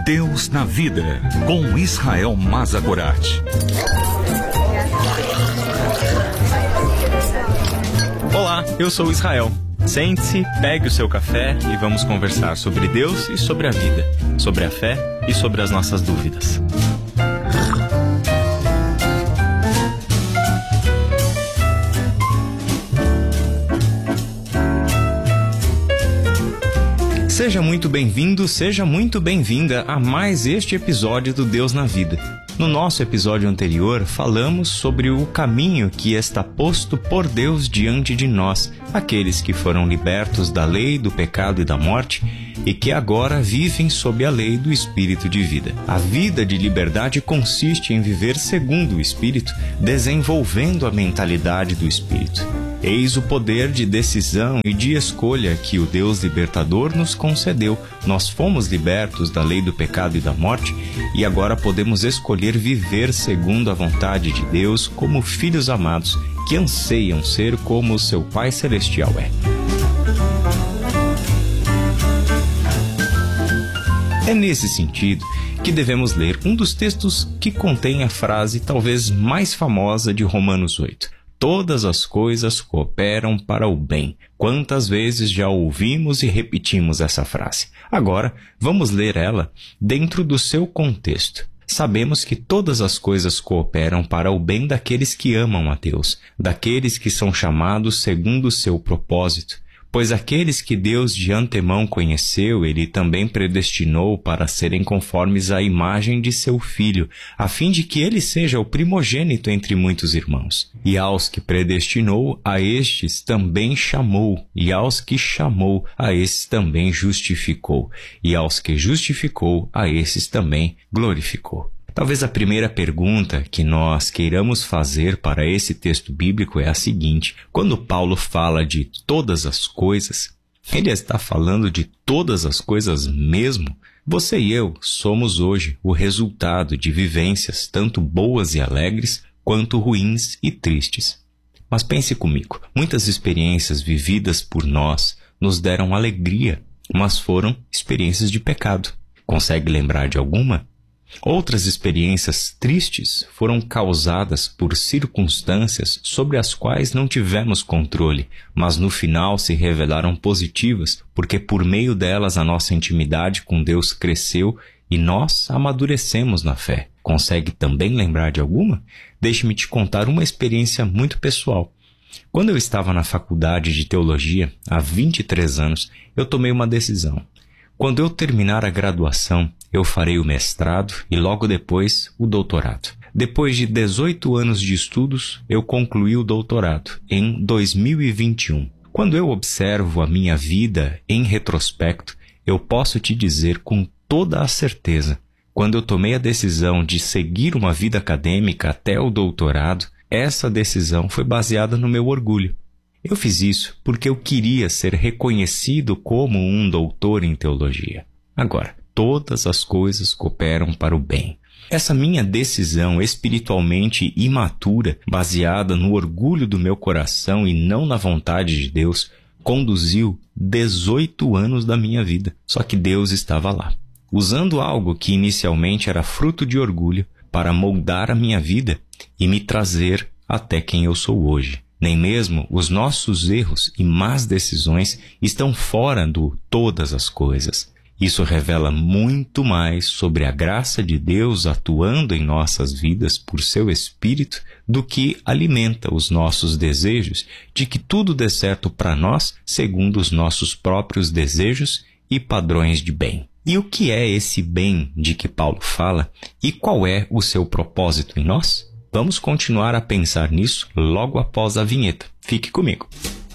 Deus na Vida, com Israel Mazagorat. Olá, eu sou Israel. Sente-se, pegue o seu café e vamos conversar sobre Deus e sobre a vida, sobre a fé e sobre as nossas dúvidas. Seja muito bem-vindo, seja muito bem-vinda a mais este episódio do Deus na Vida. No nosso episódio anterior, falamos sobre o caminho que está posto por Deus diante de nós, aqueles que foram libertos da lei, do pecado e da morte, e que agora vivem sob a lei do Espírito de vida. A vida de liberdade consiste em viver segundo o Espírito, desenvolvendo a mentalidade do Espírito. Eis o poder de decisão e de escolha que o Deus libertador nos concedeu. Nós fomos libertos da lei do pecado e da morte e agora podemos escolher viver segundo a vontade de Deus como filhos amados que anseiam ser como o seu Pai Celestial é. É nesse sentido que devemos ler um dos textos que contém a frase talvez mais famosa de Romanos 8. Todas as coisas cooperam para o bem. Quantas vezes já ouvimos e repetimos essa frase? Agora, vamos ler ela dentro do seu contexto. Sabemos que todas as coisas cooperam para o bem daqueles que amam a Deus, daqueles que são chamados segundo o seu propósito. Pois aqueles que Deus de antemão conheceu, Ele também predestinou para serem conformes à imagem de seu Filho, a fim de que Ele seja o primogênito entre muitos irmãos. E aos que predestinou, a estes também chamou, e aos que chamou, a estes também justificou, e aos que justificou, a esses também glorificou. Talvez a primeira pergunta que nós queiramos fazer para esse texto bíblico é a seguinte: quando Paulo fala de todas as coisas, ele está falando de todas as coisas mesmo? Você e eu somos hoje o resultado de vivências tanto boas e alegres quanto ruins e tristes. Mas pense comigo, muitas experiências vividas por nós nos deram alegria, mas foram experiências de pecado. Consegue lembrar de alguma? Outras experiências tristes foram causadas por circunstâncias sobre as quais não tivemos controle, mas no final se revelaram positivas, porque por meio delas a nossa intimidade com Deus cresceu e nós amadurecemos na fé. Consegue também lembrar de alguma? Deixe-me te contar uma experiência muito pessoal. Quando eu estava na faculdade de teologia, há 23 anos, eu tomei uma decisão. Quando eu terminar a graduação, eu farei o mestrado e logo depois o doutorado. Depois de 18 anos de estudos, eu concluí o doutorado em 2021. Quando eu observo a minha vida em retrospecto, eu posso te dizer com toda a certeza, quando eu tomei a decisão de seguir uma vida acadêmica até o doutorado, essa decisão foi baseada no meu orgulho. Eu fiz isso porque eu queria ser reconhecido como um doutor em teologia. Agora, todas as coisas cooperam para o bem. Essa minha decisão espiritualmente imatura, baseada no orgulho do meu coração e não na vontade de Deus, conduziu 18 anos da minha vida. Só que Deus estava lá, usando algo que inicialmente era fruto de orgulho para moldar a minha vida e me trazer até quem eu sou hoje. Nem mesmo os nossos erros e más decisões estão fora do todas as coisas. Isso revela muito mais sobre a graça de Deus atuando em nossas vidas por seu Espírito do que alimenta os nossos desejos de que tudo dê certo para nós segundo os nossos próprios desejos e padrões de bem. E o que é esse bem de que Paulo fala e qual é o seu propósito em nós? Vamos continuar a pensar nisso logo após a vinheta. Fique comigo.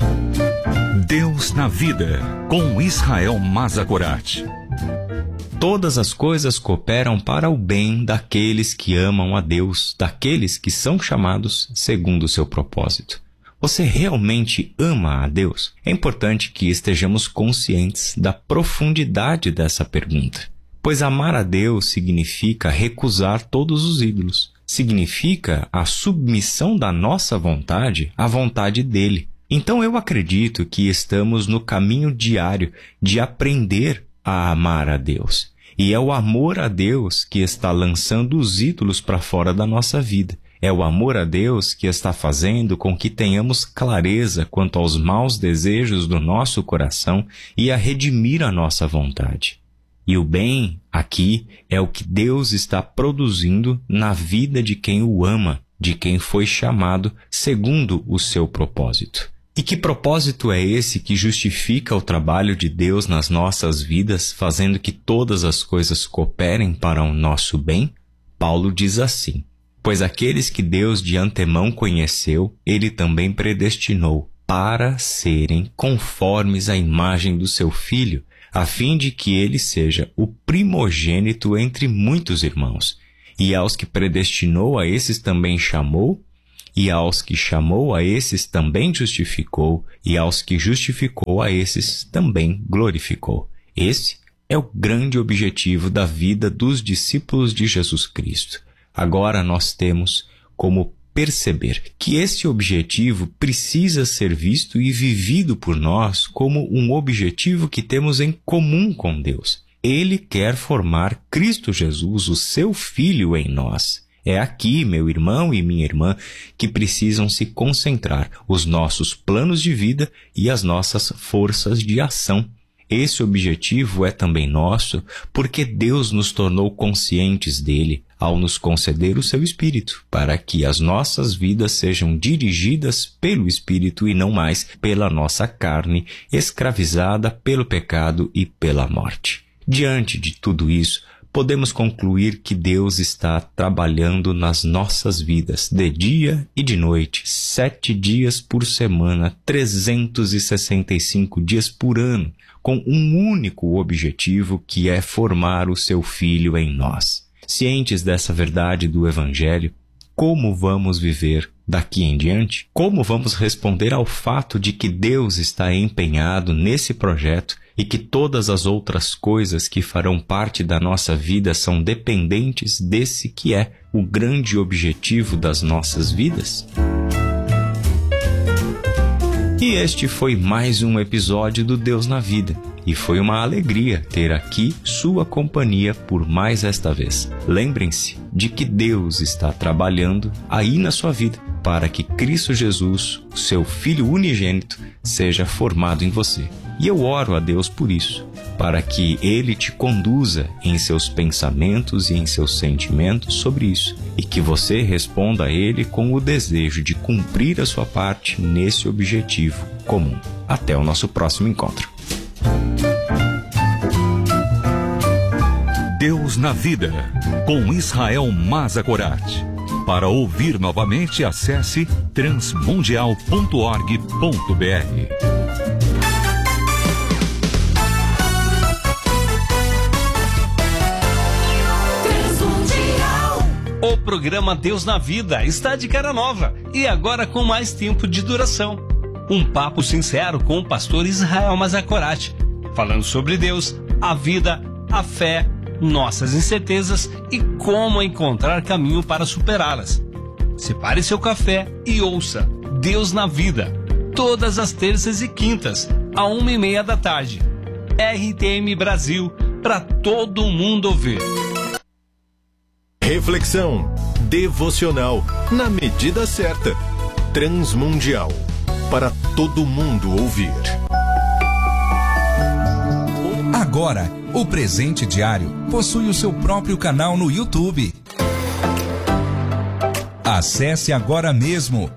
Deus na Vida, com Israel Mazagorat. Todas as coisas cooperam para o bem daqueles que amam a Deus, daqueles que são chamados segundo o seu propósito. Você realmente ama a Deus? É importante que estejamos conscientes da profundidade dessa pergunta, pois amar a Deus significa recusar todos os ídolos. Significa a submissão da nossa vontade à vontade dele. Então eu acredito que estamos no caminho diário de aprender a amar a Deus. E é o amor a Deus que está lançando os ídolos para fora da nossa vida. É o amor a Deus que está fazendo com que tenhamos clareza quanto aos maus desejos do nosso coração e a redimir a nossa vontade. E o bem aqui é o que Deus está produzindo na vida de quem o ama, de quem foi chamado segundo o seu propósito. E que propósito é esse que justifica o trabalho de Deus nas nossas vidas, fazendo que todas as coisas cooperem para o nosso bem? Paulo diz assim: pois aqueles que Deus de antemão conheceu, ele também predestinou para serem conformes à imagem do seu Filho, a fim de que ele seja o primogênito entre muitos irmãos. E aos que predestinou, a esses também chamou, e aos que chamou, a esses também justificou, e aos que justificou, a esses também glorificou. Esse é o grande objetivo da vida dos discípulos de Jesus Cristo. Agora nós temos como perceber que esse objetivo precisa ser visto e vivido por nós como um objetivo que temos em comum com Deus. Ele quer formar Cristo Jesus, o seu Filho, em nós. É aqui, meu irmão e minha irmã, que precisam se concentrar os nossos planos de vida e as nossas forças de ação. Esse objetivo é também nosso porque Deus nos tornou conscientes dele ao nos conceder o seu Espírito, para que as nossas vidas sejam dirigidas pelo Espírito e não mais pela nossa carne, escravizada pelo pecado e pela morte. Diante de tudo isso, podemos concluir que Deus está trabalhando nas nossas vidas de dia e de noite, 7 dias por semana, 365 dias por ano, com um único objetivo, que é formar o seu Filho em nós. Cientes dessa verdade do Evangelho, como vamos viver daqui em diante? Como vamos responder ao fato de que Deus está empenhado nesse projeto e que todas as outras coisas que farão parte da nossa vida são dependentes desse que é o grande objetivo das nossas vidas? E este foi mais um episódio do Deus na Vida. E foi uma alegria ter aqui sua companhia por mais esta vez. Lembrem-se de que Deus está trabalhando aí na sua vida para que Cristo Jesus, o seu Filho unigênito, seja formado em você. E eu oro a Deus por isso, para que Ele te conduza em seus pensamentos e em seus sentimentos sobre isso, e que você responda a Ele com o desejo de cumprir a sua parte nesse objetivo comum. Até o nosso próximo encontro. Deus na Vida, com Israel Mazagorat. Para ouvir novamente, acesse transmundial.org.br. O programa Deus na Vida está de cara nova e agora com mais tempo de duração. Um papo sincero com o pastor Israel Mazagorat, falando sobre Deus, a vida, a fé, nossas incertezas e como encontrar caminho para superá-las. Separe seu café e ouça Deus na Vida, todas as terças e quintas, à 1:30 da tarde. RTM Brasil, para todo mundo ouvir. Reflexão, devocional, na medida certa, transmundial, para todo mundo ouvir. Agora, o Presente Diário possui o seu próprio canal no YouTube. Acesse agora mesmo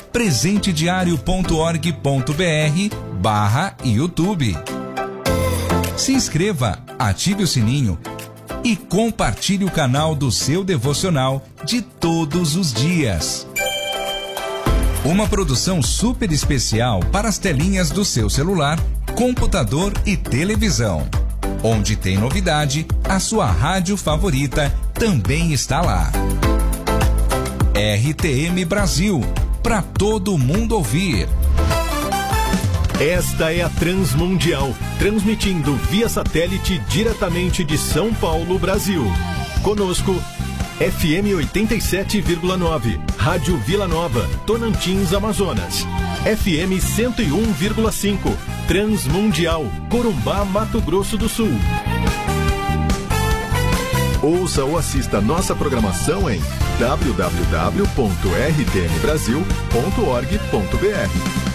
presentediario.org.br/YouTube. Se inscreva, ative o sininho e compartilhe o canal do seu devocional de todos os dias. Uma produção super especial para as telinhas do seu celular, computador e televisão. Onde tem novidade, a sua rádio favorita também está lá. RTM Brasil, para todo mundo ouvir. Esta é a Transmundial, transmitindo via satélite diretamente de São Paulo, Brasil. Conosco, FM 87,9, Rádio Vila Nova, Tonantins, Amazonas. FM 101,5, Transmundial, Corumbá, Mato Grosso do Sul. Ouça ou assista nossa programação em www.rtnbrasil.org.br.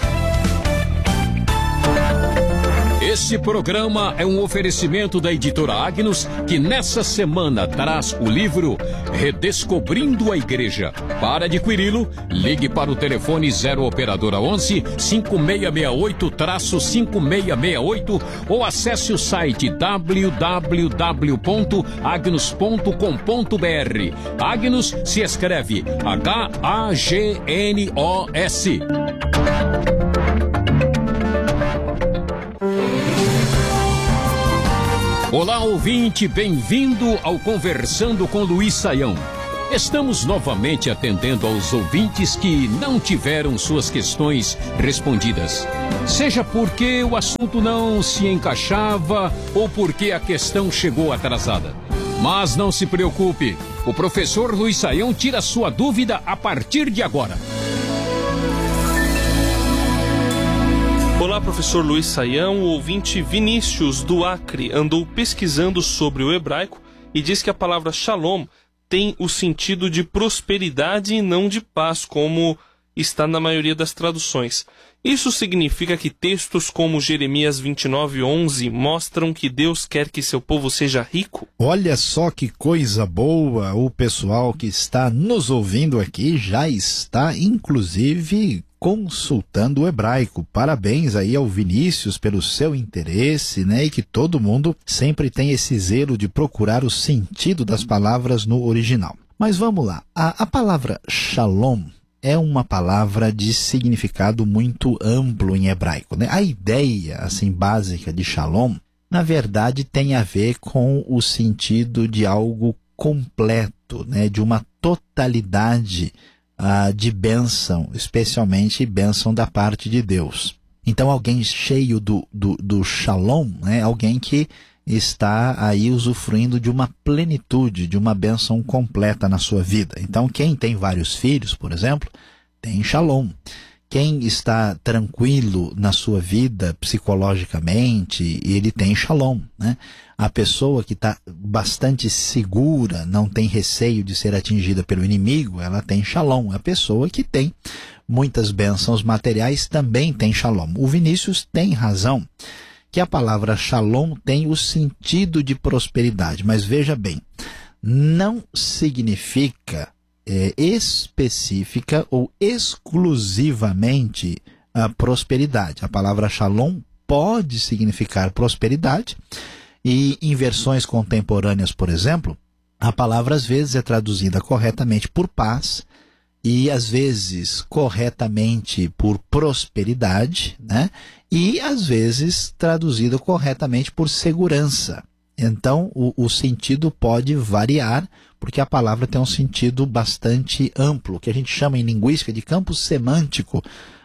Esse programa é um oferecimento da editora Agnus, que nessa semana traz o livro Redescobrindo a Igreja. Para adquiri-lo, ligue para o telefone 0 operadora 11 5668-5668 ou acesse o site www.agnus.com.br. Agnus se escreve H-A-G-N-O-S. Olá, ouvinte, bem-vindo ao Conversando com Luiz Saião. Estamos novamente atendendo aos ouvintes que não tiveram suas questões respondidas. Seja porque o assunto não se encaixava ou porque a questão chegou atrasada. Mas não se preocupe, o professor Luiz Saião tira sua dúvida a partir de agora. Olá, professor Luiz Saião. O ouvinte Vinícius, do Acre, andou pesquisando sobre o hebraico e diz que a palavra shalom tem o sentido de prosperidade e não de paz, como está na maioria das traduções. Isso significa que textos como Jeremias 29:11 mostram que Deus quer que seu povo seja rico? Olha só que coisa boa! O pessoal que está nos ouvindo aqui já está, inclusive, consultando o hebraico. Parabéns aí ao Vinícius pelo seu interesse, né? E que todo mundo sempre tem esse zelo de procurar o sentido das palavras no original. Mas vamos lá. A palavra shalom é uma palavra de significado muito amplo em hebraico, né? A ideia, assim, básica de shalom, na verdade, tem a ver com o sentido de algo completo, né? De uma totalidade de bênção, especialmente bênção da parte de Deus. Então, alguém cheio do shalom, né? Alguém que está aí usufruindo de uma plenitude, de uma bênção completa na sua vida. Então, quem tem vários filhos, por exemplo, tem shalom. Quem está tranquilo na sua vida psicologicamente, ele tem shalom, né? A pessoa que está bastante segura, não tem receio de ser atingida pelo inimigo, ela tem shalom. A pessoa que tem muitas bênçãos materiais também tem shalom. O Vinícius tem razão que a palavra shalom tem o sentido de prosperidade, mas veja bem, não significa específica ou exclusivamente a prosperidade. A palavra shalom pode significar prosperidade e em versões contemporâneas, por exemplo, a palavra às vezes é traduzida corretamente por paz e às vezes corretamente por prosperidade, né? E às vezes traduzida corretamente por segurança. Então, o sentido pode variar, porque a palavra tem um sentido bastante amplo, que a gente chama em linguística de campo semântico,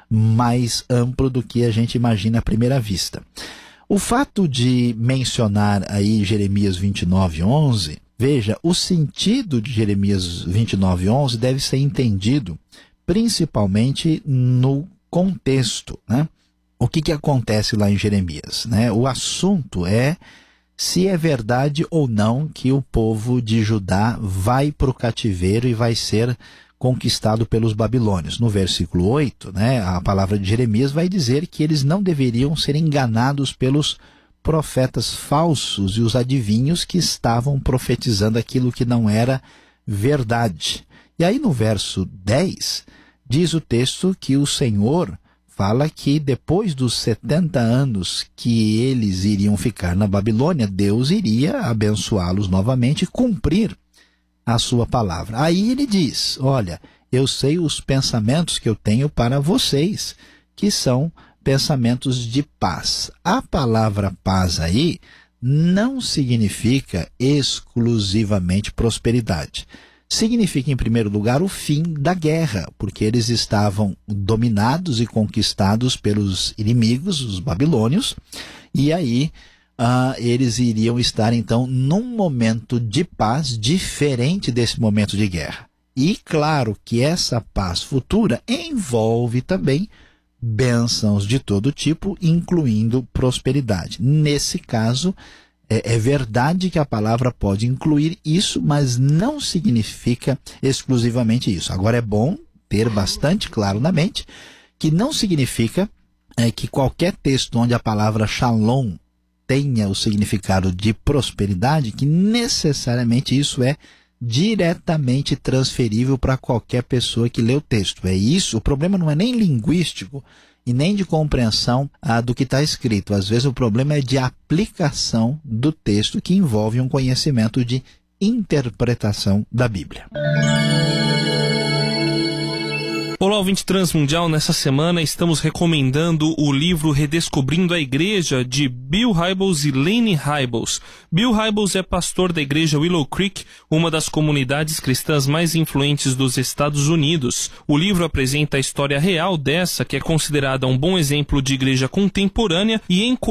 mais amplo do que a gente imagina à primeira vista. O fato de mencionar aí Jeremias 29:11, veja, o sentido de Jeremias 29:11 deve ser entendido principalmente no contexto, né? O que acontece lá em Jeremias, né? O assunto é se é verdade ou não que o povo de Judá vai para o cativeiro e vai ser conquistado pelos babilônios. No versículo 8, né, a palavra de Jeremias vai dizer que eles não deveriam ser enganados pelos profetas falsos e os adivinhos que estavam profetizando aquilo que não era verdade. E aí no verso 10, diz o texto que o Senhor fala que depois dos 70 anos que eles iriam ficar na Babilônia, Deus iria abençoá-los novamente e cumprir a sua palavra. Aí ele diz, olha, eu sei os pensamentos que eu tenho para vocês, que são pensamentos de paz. A palavra paz aí não significa exclusivamente prosperidade. Significa, em primeiro lugar, o fim da guerra, porque eles estavam dominados e conquistados pelos inimigos, os babilônios, e aí eles iriam estar, então, num momento de paz diferente desse momento de guerra. E, claro, que essa paz futura envolve também bênçãos de todo tipo, incluindo prosperidade. Nesse caso, É verdade que a palavra pode incluir isso, mas não significa exclusivamente isso. Agora é bom ter bastante claro na mente que não significa que qualquer texto onde a palavra shalom tenha o significado de prosperidade, que necessariamente isso é diretamente transferível para qualquer pessoa que lê o texto. É isso, o problema não é nem linguístico e nem de compreensão do que está escrito. Às vezes o problema é de aplicação do texto, que envolve um conhecimento de interpretação da Bíblia. Olá, ouvinte Transmundial. Nessa semana estamos recomendando o livro Redescobrindo a Igreja, de Bill Hybels e Lane Hybels. Bill Hybels é pastor da igreja Willow Creek, uma das comunidades cristãs mais influentes dos Estados Unidos. O livro apresenta a história real dessa, que é considerada um bom exemplo de igreja contemporânea, e